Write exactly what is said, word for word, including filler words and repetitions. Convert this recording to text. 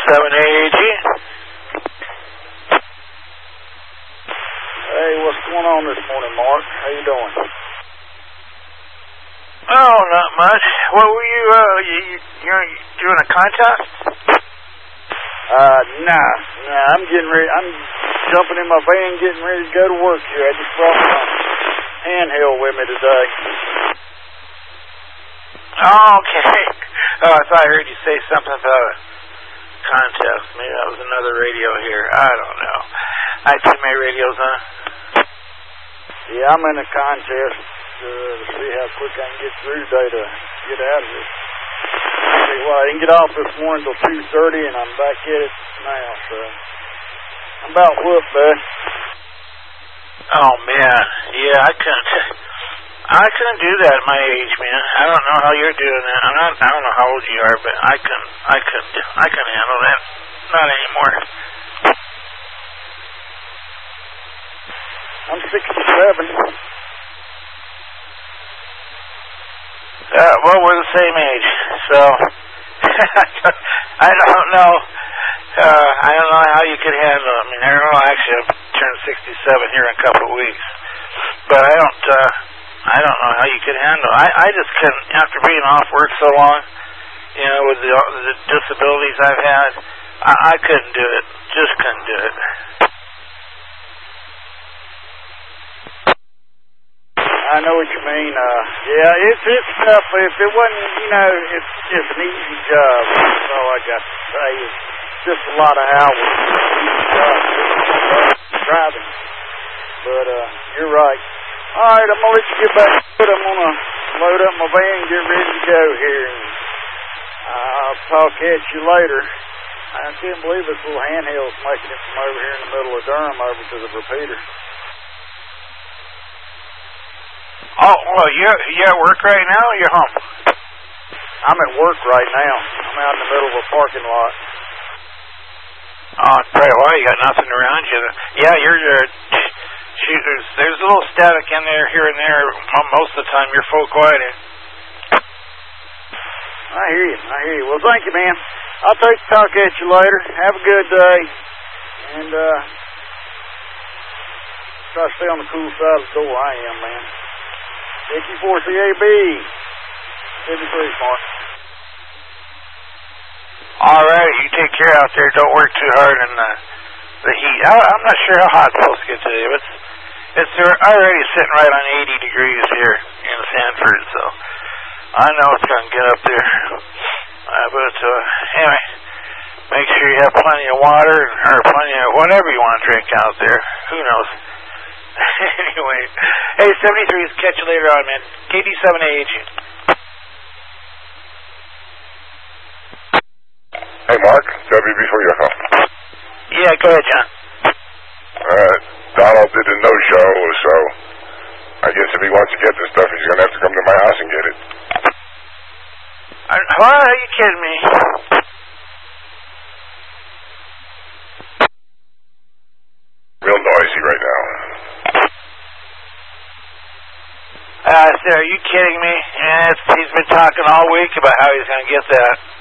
seven A G. Hey, what's going on this morning, Mark? How you doing? Oh, not much. What were you, uh, you, you, you're doing a contest? Uh, nah, nah, I'm getting ready, I'm jumping in my van, getting ready to go to work here. I just brought my handheld with me today. Oh, okay. Oh, I thought I heard you say something about a contest. Maybe that was another radio here. I don't know. I have too many radios on. Yeah, I'm in a contest uh, to see how quick I can get through today to get out of here. Well, I didn't get off this morning till two thirty, and I'm back at it now, so I'm about whooped, bud. Oh, man. Yeah, I couldn't. I couldn't do that at my age, man. I don't know how you're doing that. I'm not. I don't know how old you are, but I couldn't. I couldn't. I couldn't handle that. Not anymore. I'm sixty-seven. Uh, well, we're the same age, so I don't know. Uh, I don't know how you could handle it. I mean, I don't know. Actually, I'm turning sixty-seven here in a couple of weeks, but I don't. Uh, I don't know how you could handle it. I, I just couldn't, after being off work so long, you know, with the, the disabilities I've had, I, I couldn't do it. Just couldn't do it. I know what you mean. Uh, yeah, it's it's tough. If it wasn't, you know, it's just an easy job. That's all I got to say. It's just a lot of hours. Easy job. Driving. But uh, you're right. All right, I'm gonna let you get back to it. I'm gonna load up my van and get ready to go here. And I'll talk at you later. I can't believe this little handheld's making it from over here in the middle of Durham over to the repeater. Oh, well, you're, you're at work right now or you're home? I'm at work right now. I'm out in the middle of a parking lot. Oh, pray well, you got nothing around you. Yeah, you're, you're shoot, there's, there's a little static in there here and there. Most of the time you're full quiet. I hear you. I hear you. Well, thank you, man. I'll take the talk at you later. Have a good day. And, uh, try to stay on the cool side of the door. I am, man. X U four C A B. fifty-three, Mark. All right, you take care out there. Don't work too hard in the, the heat. I, I'm not sure how hot it's supposed to get today, but it's, it's already sitting right on eighty degrees here in Sanford, so I know it's going to get up there. Uh, but uh, anyway, make sure you have plenty of water or plenty of whatever you want to drink out there. Who knows? Anyway, hey, seventy-three, catch you later on, man. K D seven A G. Hey, Mark, W B before you come. Yeah, go ahead, John. Uh, Donald did a no-show, so I guess if he wants to get this stuff, he's going to have to come to my house and get it. Uh, what? Are you kidding me? Real noisy right now. Uh, I said, are you kidding me? And it's, he's been talking all week about how he's going to get that.